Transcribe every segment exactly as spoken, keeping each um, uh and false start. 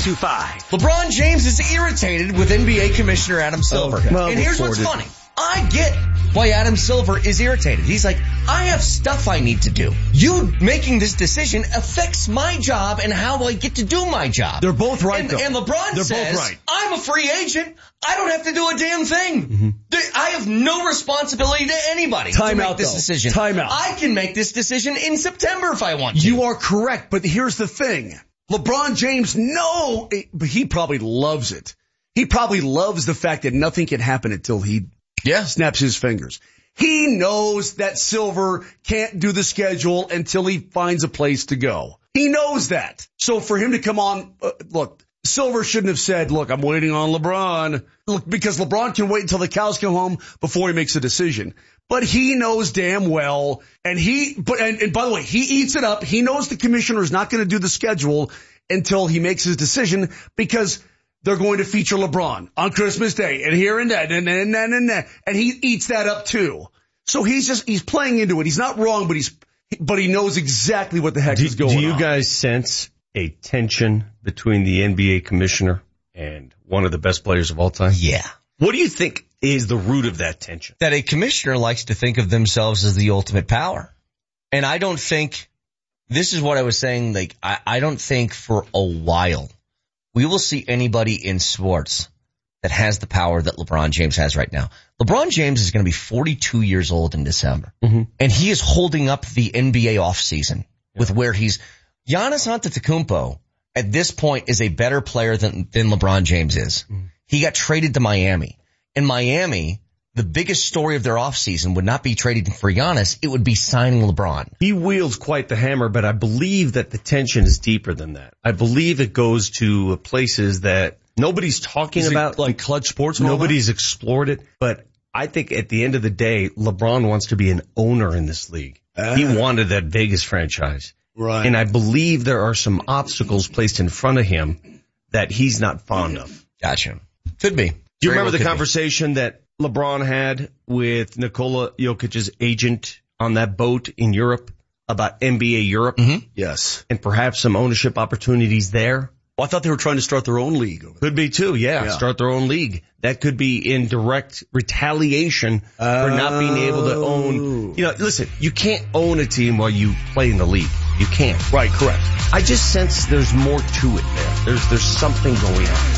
ninety-two point five. LeBron James is irritated with N B A Commissioner Adam Silver. Okay. Well, and here's what's it. funny. I get why Adam Silver is irritated. He's like, I have stuff I need to do. You making this decision affects my job and how I get to do my job. They're both right, and, though. And LeBron They're says, both right. I'm a free agent. I don't have to do a damn thing. Mm-hmm. I have no responsibility to anybody Time to make out, this though. decision. Time out. I can make this decision in September if I want to. You are correct, but here's the thing. LeBron James, no, but he probably loves it. He probably loves the fact that nothing can happen until he yeah. snaps his fingers. He knows that Silver can't do the schedule until he finds a place to go. He knows that. So for him to come on, uh, look, Silver shouldn't have said, look, I'm waiting on LeBron. Look, because LeBron can wait until the cows come home before he makes a decision. But he knows damn well, and he, but, and, and by the way, he eats it up. He knows the commissioner is not going to do the schedule until he makes his decision because they're going to feature LeBron on Christmas Day and here and that and and and and that. And he eats that up too. So he's just, he's playing into it. He's not wrong, but he's, but he knows exactly what the heck do, is going on. Do you guys sense a tension between the N B A commissioner and one of the best players of all time? Yeah. What do you think is the root of that tension? That a commissioner likes to think of themselves as the ultimate power. And I don't think, this is what I was saying, like, I, I don't think for a while we will see anybody in sports that has the power that LeBron James has right now. LeBron James is going to be forty-two years old in December. Mm-hmm. And he is holding up the N B A offseason yeah. with where he's, Giannis Antetokounmpo at this point is a better player than, than LeBron James is. Mm-hmm. He got traded to Miami. In Miami, the biggest story of their offseason would not be trading for Giannis. It would be signing LeBron. He wields quite the hammer, but I believe that the tension is deeper than that. I believe it goes to places that nobody's talking is about. Like clutch sports? Nobody's explored it. But I think at the end of the day, LeBron wants to be an owner in this league. Uh, he wanted that Vegas franchise. Right. And I believe there are some obstacles placed in front of him that he's not fond of. Gotcha. Could be. Do you Very remember well the conversation be. that LeBron had with Nikola Jokic's agent on that boat in Europe about N B A Europe? Mm-hmm. Yes. And perhaps some ownership opportunities there? Well, I thought they were trying to start their own league. Over there. Could be too, yeah, yeah. Start their own league. That could be in direct retaliation oh. for not being able to own. You know, listen, you can't own a team while you play in the league. You can't. Right, correct. I just sense there's more to it there. There's, there's something going on.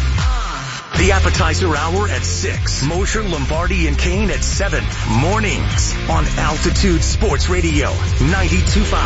The appetizer hour at six. Mosher, Lombardi, and Kane at seven. Mornings on Altitude Sports Radio ninety-two point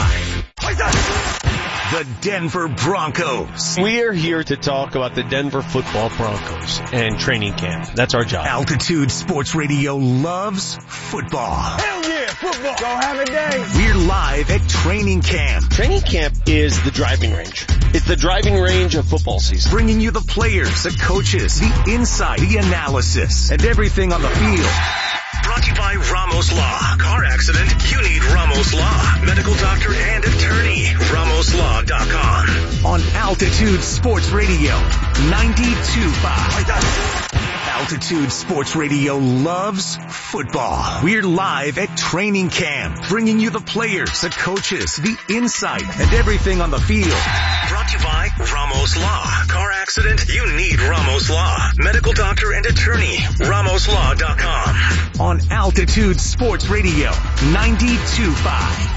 five. The Denver Broncos. We are here to talk about the Denver Football Broncos and training camp. That's our job. Altitude Sports Radio loves football. Hell yeah, football. Go have a day. We're live at training camp. Training camp is the driving range. It's the driving range of football season. Bringing you the players, the coaches, the insight, the analysis, and everything on the field. Brought to you by Ramos Law. Car accident? You need Ramos Law. Medical doctor and attorney. Ramos Law dot com. On Altitude Sports Radio ninety-two point five. Altitude Sports Radio loves football. We're live at training camp, bringing you the players, the coaches, the insight, and everything on the field. Brought to you by Ramos Law. Car accident? You need Ramos Law. Medical doctor and attorney. Ramos Law dot com. On Altitude Sports Radio ninety-two point five.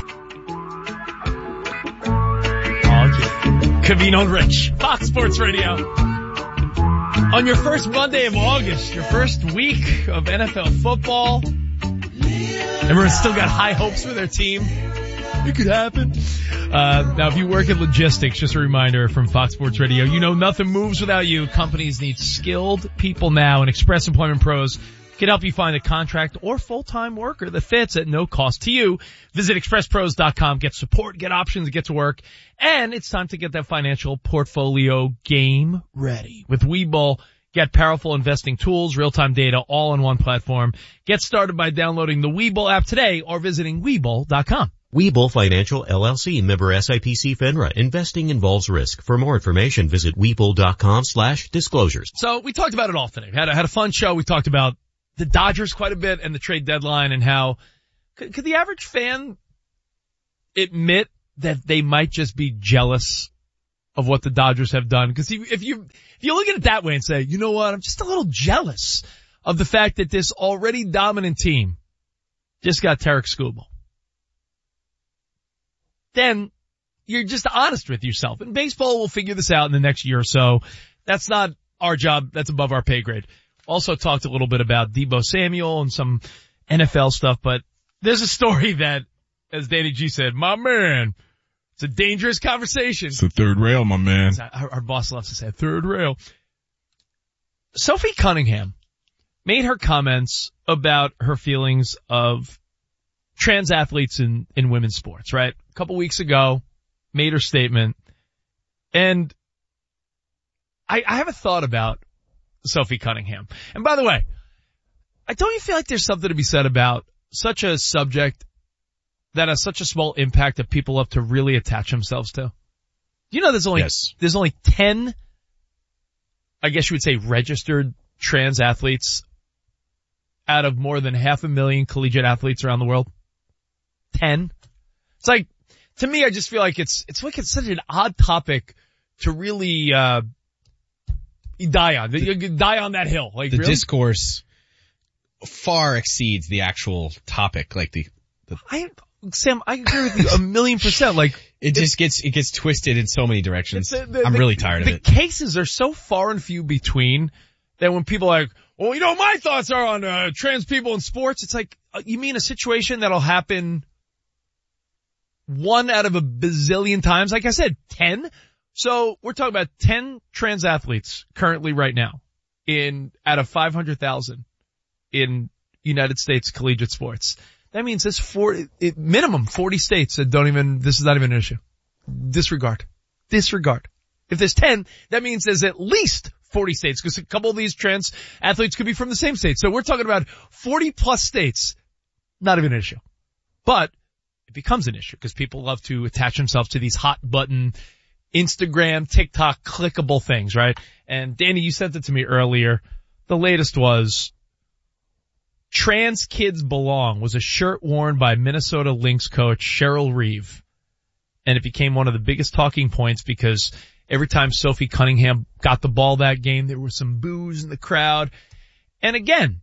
Oh, yeah. Covino Rich, Fox Sports Radio. On your first Monday of August, your first week of N F L football, everyone's still got high hopes for their team. It could happen. Uh, now, if you work in logistics, just a reminder from Fox Sports Radio, you know nothing moves without you. Companies need skilled people now, and Express Employment Pros can help you find a contract or full-time worker that fits at no cost to you. Visit express pros dot com. Get support, get options, get to work. And it's time to get that financial portfolio game ready. With Webull, get powerful investing tools, real-time data, all on one platform. Get started by downloading the Webull app today or visiting webull dot com. Webull Financial, L L C, member S I P C FINRA. Investing involves risk. For more information, visit webull dot com slash disclosures. So we talked about it all today. We had a, had a fun show. We talked about the Dodgers quite a bit and the trade deadline and how could, could the average fan admit that they might just be jealous of what the Dodgers have done. Because if you if you look at it that way and say, you know what, I'm just a little jealous of the fact that this already dominant team just got Tarek Skubal, then you're just honest with yourself. And baseball will figure this out in the next year or so. That's not our job. That's above our pay grade. Also talked a little bit about Deebo Samuel and some N F L stuff, but there's a story that, as Danny G said, my man, it's a dangerous conversation. It's the third rail, my man. Our, our boss loves to say third rail. Sophie Cunningham made her comments about her feelings of trans athletes in, in women's sports, right? A couple weeks ago, made her statement. And I, I have a thought about Sophie Cunningham. And by the way, I don't you feel like there's something to be said about such a subject that has such a small impact that people have to really attach themselves to? You know, there's only, yes. there's only ten, I guess you would say, registered trans athletes out of more than half a million collegiate athletes around the world. Ten. It's like, to me, I just feel like it's, it's like it's such an odd topic to really, uh, die on. You die on that hill. Like, the really? Discourse far exceeds the actual topic. Like the, the I, Sam, I agree with you a million percent. Like, it just gets, it gets twisted in so many directions. The, the, I'm the, really tired of the it. The cases are so far and few between that when people are like, well, you know, my thoughts are on, uh, trans people in sports. It's like, uh, you mean a situation that'll happen one out of a bazillion times? Like I said, ten. So we're talking about ten trans athletes currently right now in, out of five hundred thousand in United States collegiate sports. That means there's four, it, minimum forty states that don't even, this is not even an issue. Disregard. Disregard. If there's ten, that means there's at least forty states, because a couple of these trans athletes could be from the same state. So we're talking about forty plus states. Not even an issue. But it becomes an issue because people love to attach themselves to these hot button Instagram, TikTok, clickable things, right? And Danny, you sent it to me earlier. The latest was Trans Kids Belong was a shirt worn by Minnesota Lynx coach Cheryl Reeve. And it became one of the biggest talking points because every time Sophie Cunningham got the ball that game, there was some boos in the crowd. And again,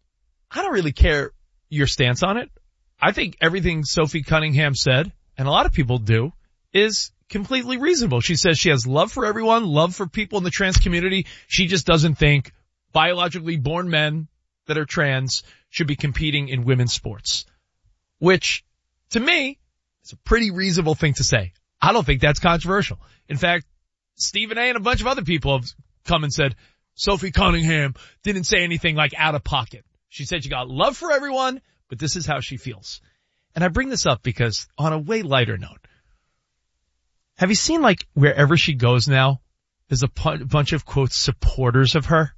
I don't really care your stance on it. I think everything Sophie Cunningham said, and a lot of people do, is completely reasonable. She says she has love for everyone, love for people in the trans community. She just doesn't think biologically born men that are trans should be competing in women's sports, which to me is a pretty reasonable thing to say. I don't think that's controversial. In fact, Stephen A and a bunch of other people have come and said Sophie Cunningham didn't say anything like out of pocket. She said she got love for everyone, but this is how she feels. And I bring this up because on a way lighter note, have you seen like wherever she goes now, there's a pu- bunch of quote supporters of her?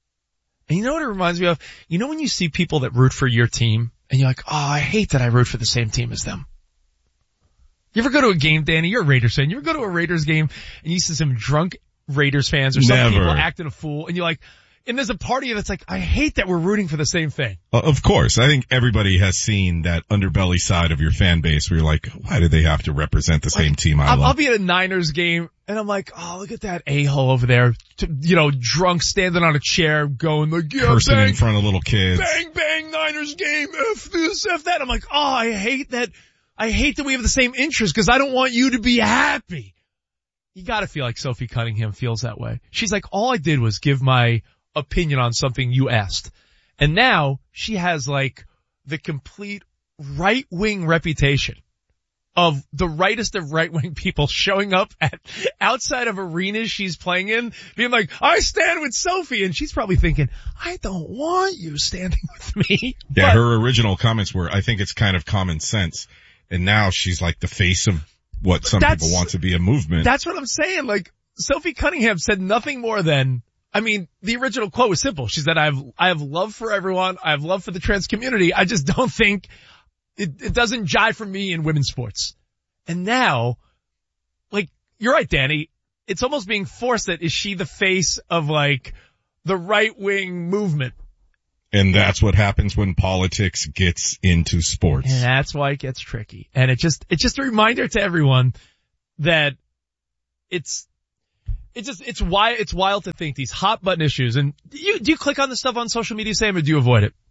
And you know what it reminds me of? You know when you see people that root for your team and you're like, oh, I hate that I root for the same team as them. You ever go to a game, Danny? You're a Raiders fan. You ever go to a Raiders game and you see some drunk Raiders fans or some Never. people acting a fool and you're like, and there's a party that's like, I hate that we're rooting for the same thing. Uh, of course. I think everybody has seen that underbelly side of your fan base where you're like, why do they have to represent the same like, team I I'll, love? I'll be at a Niners game and I'm like, oh, look at that a-hole over there, to, you know, drunk standing on a chair going like, yeah, Cursing bang, in front of little kids. Bang, bang, Niners game, F this, F that. I'm like, oh, I hate that. I hate that we have the same interests because I don't want you to be happy. You gotta feel like Sophie Cunningham feels that way. She's like, all I did was give my opinion on something you asked. And now she has like the complete right-wing reputation of the rightest of right-wing people showing up at outside of arenas she's playing in, being like, I stand with Sophie. And she's probably thinking, I don't want you standing with me. Yeah, but, her original comments were, I think it's kind of common sense. And now she's like the face of what some people want to be a movement. That's what I'm saying. Like, Sophie Cunningham said nothing more than, I mean, the original quote was simple. She said, I have, I have love for everyone. I have love for the trans community. I just don't think it, it doesn't jive for me in women's sports. And now, like, you're right, Danny. It's almost being forced that is she the face of like the right wing movement? And that's what happens when politics gets into sports. And that's why it gets tricky. And it just, it's just a reminder to everyone that it's, It's just, it's why, it's wild to think these hot button issues. And do you, do you click on this stuff on social media, Sam, or do you avoid it?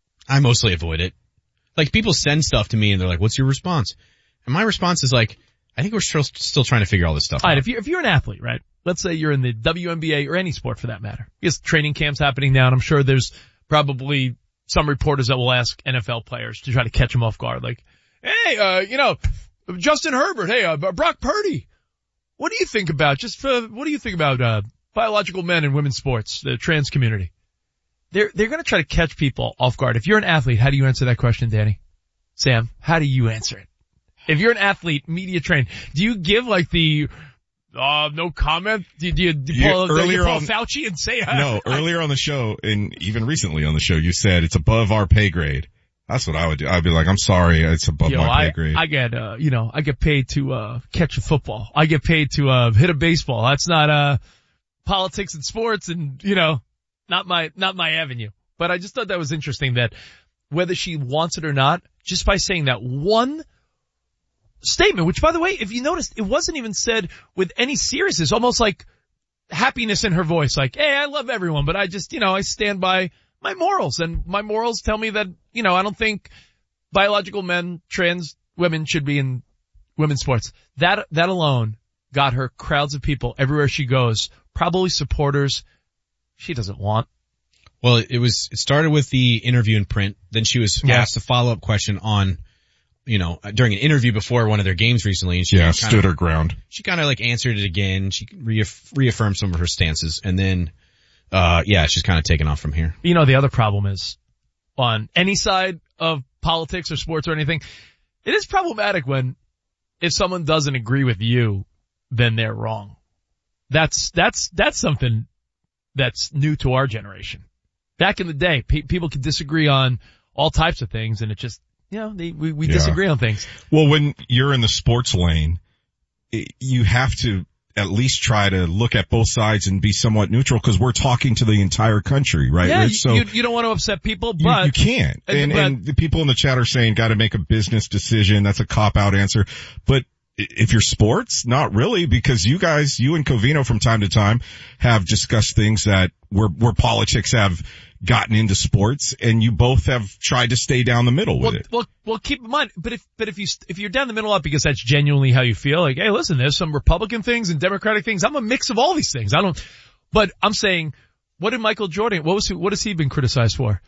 I mostly avoid it. Like, people send stuff to me and they're like, what's your response? And my response is like, I think we're still, still trying to figure all this stuff all right, out. if you're, if you're an athlete, right? Let's say you're in the W N B A or any sport for that matter. Because training camp's happening now, and I'm sure there's probably some reporters that will ask N F L players to try to catch them off guard. Like, hey, uh, you know, Justin Herbert, hey, uh, Brock Purdy, what do you think about, just for, what do you think about, uh, biological men in women's sports, the trans community? They're, they're gonna try to catch people off guard. If you're an athlete, how do you answer that question, Danny? Sam, how do you answer it? If you're an athlete, media trained, do you give like the, uh, no comment? Do, do you, do you pull, Yeah, do you pull on, Fauci and say, no, earlier on the show and even recently on the show, you said it's above our pay grade. That's what I would do. I'd be like, I'm sorry, it's above Yo, my I, pay grade. I get, uh, you know, I get paid to, uh, catch a football. I get paid to, uh, hit a baseball. That's not, uh, politics and sports and, you know, not my, not my avenue. But I just thought that was interesting that whether she wants it or not, just by saying that one statement, which by the way, if you noticed, it wasn't even said with any seriousness, almost like happiness in her voice. Like, hey, I love everyone, but I just, you know, I stand by my morals, and my morals tell me that, you know, I don't think biological men, trans women should be in women's sports. That, that alone got her crowds of people everywhere she goes, probably supporters she doesn't want. Well, it was, it started with the interview in print. Then she was Yeah. asked a follow-up question on, you know, during an interview before one of their games recently. And she yeah, kinda, stood her ground. She kind of like answered it again. She reaff- reaffirmed some of her stances. And then, uh, yeah, she's kind of taken off from here. You know, the other problem is on any side of politics or sports or anything, it is problematic when if someone doesn't agree with you, then they're wrong. That's, that's, that's something that's new to our generation. Back in the day, pe- people could disagree on all types of things, and it just, you know, they, we, we Yeah. disagree on things. Well, when you're in the sports lane, it, you have to at least try to look at both sides and be somewhat neutral because we're talking to the entire country, right? Yeah, Rich? you, So you, you don't want to upset people, you, but you can't. And, but- and the people in the chat are saying got to make a business decision. That's a cop-out answer. But if you're sports, not really, because you guys, you and Covino from time to time have discussed things that where, where politics have gotten into sports, and you both have tried to stay down the middle with well, it. Well, well, keep in mind, but if, but if you, if you're down the middle of it because that's genuinely how you feel, like, hey, listen, there's some Republican things and Democratic things. I'm a mix of all these things. I don't, but I'm saying, what did Michael Jordan, what was he, what has he been criticized for?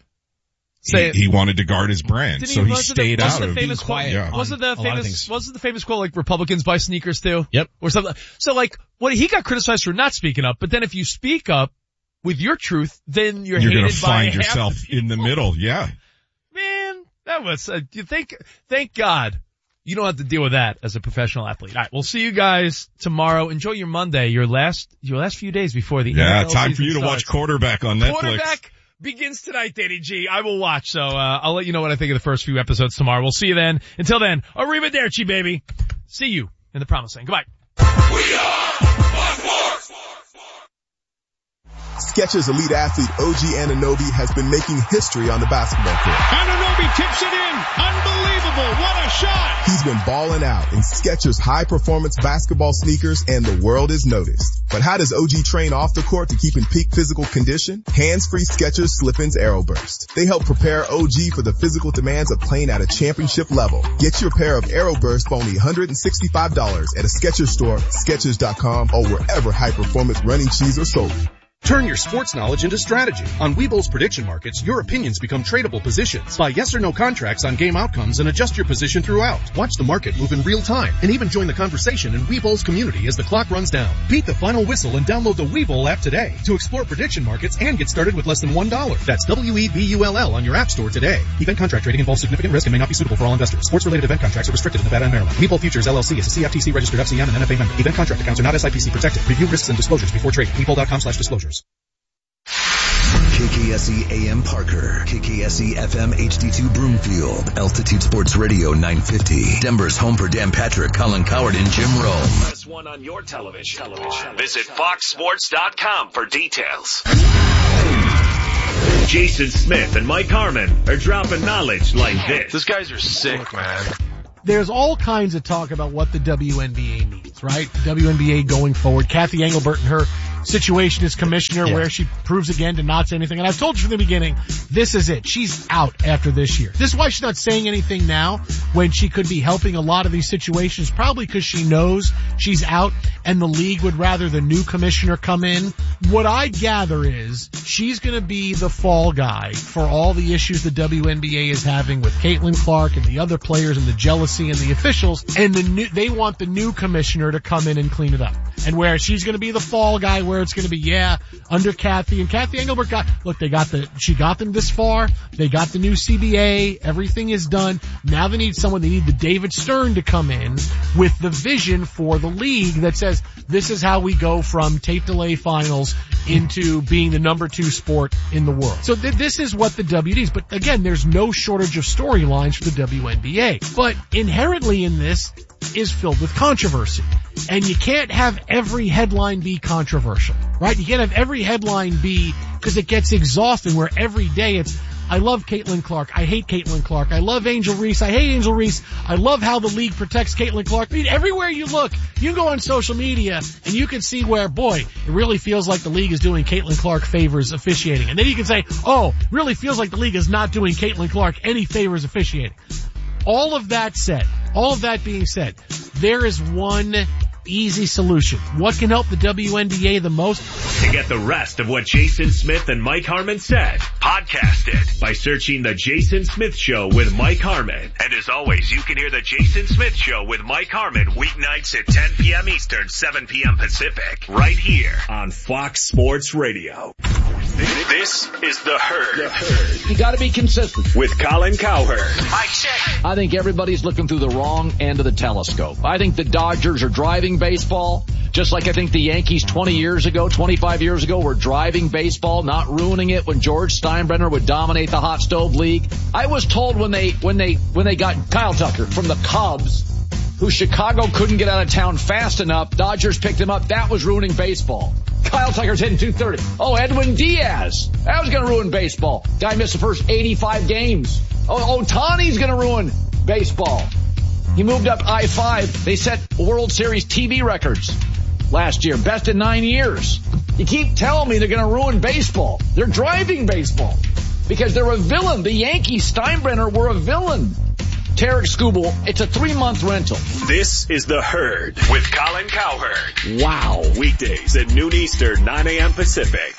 Say he, he wanted to guard his brand, Didn't so he wasn't stayed the, out wasn't of the famous being quote, quiet. Yeah. Wasn't the a lot of famous, things. wasn't the famous quote like Republicans buy sneakers too? Yep. Or something. So like, what, he got criticized for not speaking up, but then if you speak up with your truth, then you're, You're hated going to by find half yourself the in the middle. Yeah. Man, that was, uh, you think, thank God you don't have to deal with that as a professional athlete. All right, we'll see you guys tomorrow. Enjoy your Monday, your last, your last few days before the Yeah, N F L time for season you to starts. watch Quarterback on Netflix. Quarterback begins tonight, Danny G. I will watch, so uh, I'll let you know what I think of the first few episodes tomorrow. We'll see you then. Until then, arrivederci, baby. See you in the promised land. Goodbye. We are Fox Sports. Skechers elite athlete O G Anunoby has been making history on the basketball court. Anunoby tips it in. Unbelievable. What a shot. He's been balling out in Skechers high-performance basketball sneakers, and the world has noticed. But how does O G train off the court to keep in peak physical condition? Hands-free Skechers Slip-ins Aeroburst. They help prepare O G for the physical demands of playing at a championship level. Get your pair of Aeroburst for only one hundred sixty-five dollars at a Skechers store, Skechers dot com, or wherever high-performance running shoes are sold. Turn your sports knowledge into strategy. On Webull's prediction markets, your opinions become tradable positions. Buy yes or no contracts on game outcomes and adjust your position throughout. Watch the market move in real time and even join the conversation in Webull's community as the clock runs down. Beat the final whistle and download the Webull app today to explore prediction markets and get started with less than one dollar. That's W E B U L L on your app store today. Event contract trading involves significant risk and may not be suitable for all investors. Sports-related event contracts are restricted in Nevada and Maryland. Webull Futures L L C is a C F T C registered F C M and N F A member. Event contract accounts are not S I P C protected. Review risks and disclosures before trading. Webull dot com slash disclosures. K K S E A M Parker, K K S E F M H D two Broomfield, Altitude Sports Radio nine fifty, Denver's home for Dan Patrick, Colin Coward, and Jim Rome. Press one on your television. television. Visit fox sports dot com for details. Jason Smith and Mike Harmon are dropping knowledge like this. Those guys are sick, man. there's all kinds of talk about what the W N B A needs, right? The W N B A going forward. Kathy Engelbert and her situation as commissioner yeah. where she proves again to not say anything. And I've told you from the beginning, this is it. She's out after this year. This is why she's not saying anything now when she could be helping a lot of these situations, probably because she knows she's out and the league would rather the new commissioner come in. What I gather is she's going to be the fall guy for all the issues the W N B A is having with Caitlin Clark and the other players and the jealousy and the officials. And the new, they want the new commissioner to come in and clean it up. And where she's going to be the fall guy, where it's going to be, yeah, under Kathy. And Kathy Engelbert got, look, they got the, she got them this far. They got the new C B A. Everything is done. Now they need someone, they need the David Stern to come in with the vision for the league that says, this is how we go from tape delay finals into being the number two sport in the world. So th- this is what the W needs. But again, there's no shortage of storylines for the W N B A. But inherently in this is filled with controversy. And you can't have every headline be controversial, right? You can't have every headline be, because it gets exhausting where every day it's, I love Caitlin Clark. I hate Caitlin Clark. I love Angel Reese. I hate Angel Reese. I love how the league protects Caitlin Clark. I mean, everywhere you look, you can go on social media and you can see where, boy, it really feels like the league is doing Caitlin Clark favors officiating. And then you can say, oh, it really feels like the league is not doing Caitlin Clark any favors officiating. All of that said, all of that being said, there is one easy solution. What can help the W N B A the most? To get the rest of what Jason Smith and Mike Harmon said, podcast it by searching The Jason Smith Show with Mike Harmon. And as always, you can hear The Jason Smith Show with Mike Harmon weeknights at ten p.m. Eastern, seven p.m. Pacific, right here on Fox Sports Radio. This is The Herd. The Herd. You got to be consistent. With Colin Cowherd. Mike check. I think everybody's looking through the wrong end of the telescope. I think the Dodgers are driving baseball, just like I think the Yankees twenty years ago, twenty-five years ago were driving baseball, not ruining it when George Steinbrenner would dominate the hot stove league. I was told when they, when they, when they got Kyle Tucker from the Cubs, who Chicago couldn't get out of town fast enough, Dodgers picked him up. That was ruining baseball. Kyle Tucker's hitting two thirty. Oh, Edwin Diaz. That was going to ruin baseball. Guy missed the first eighty-five games. Oh, Ohtani's going to ruin baseball. He moved up I five. They set World Series T V records last year. Best in nine years. You keep telling me they're going to ruin baseball. They're driving baseball because they're a villain. The Yankees, Steinbrenner, were a villain. Tarek Skubal, it's a three-month rental. This is The Herd with Colin Cowherd. Wow. Weekdays at noon Eastern, nine a.m. Pacific.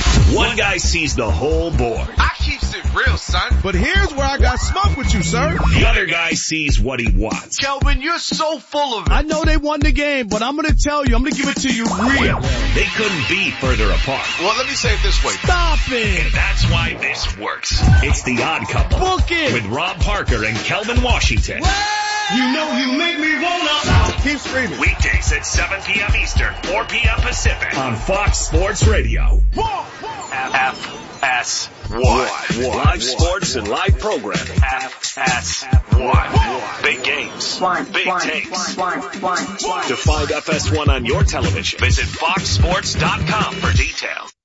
One guy sees the whole board. I keeps it real, son. But here's where I got smoke with you, sir. The other guy sees what he wants. Kelvin, you're so full of it. I know they won the game, but I'm going to tell you, I'm going to give it to you real. They couldn't be further apart. Well, let me say it this way. Stop it. And that's why this works. It's The Odd Couple. Book it. With Rob Parker and Kelvin Washington. You know you make me wanna. Keep screaming. Weekdays at seven p.m. Eastern, four p.m. Pacific on Fox Sports Radio. F S one. Live sports and live programming. F S one. Big games. Big takes. To find F S one on your television, visit fox sports dot com for details.